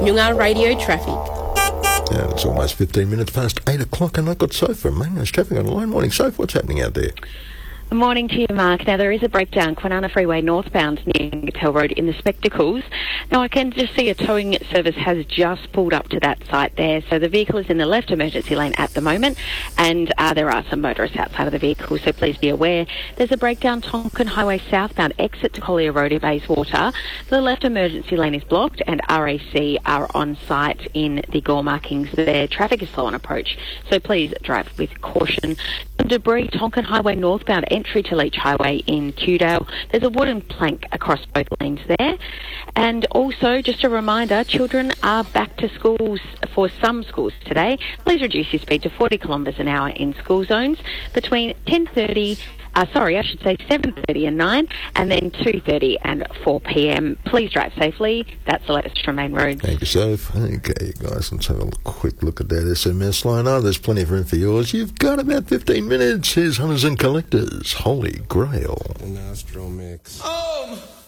Noongar Radio traffic. Yeah, it's almost 15 minutes past 8 o'clock and I've got Soph from Mango's Traffic on the line. Morning, Soph. What's happening out there? Good morning to you, Mark. Now, there is a breakdown, Kwinana Freeway northbound near Patel Road in the Spectacles. Now, I can just see a towing service has just pulled up to that site there. So the vehicle is in the left emergency lane at the moment, and there are some motorists outside of the vehicle, so please be aware. There's a breakdown, Tonkin Highway southbound, exit to Collier Road in Bayswater. The left emergency lane is blocked, and RAC are on site in the gore markings there. Traffic is slow on approach, so please drive with caution. Debris, Tonkin Highway northbound, entry to Leach Highway in Kewdale. There's a wooden plank across both lanes there. And also, just a reminder, children are back to schools for some schools today. Please reduce your speed to 40 kilometres an hour in school zones between 7:30 and 9, and then 2:30 and 4 p.m. Please drive safely. That's the latest from Main Roads. Thank you, Soph. Okay, guys, let's have a quick look at that SMS line. Oh, there's plenty of room for yours. You've got about 15 minutes. Here's Hunters and Collectors, Holy Grail. An Astro Mix.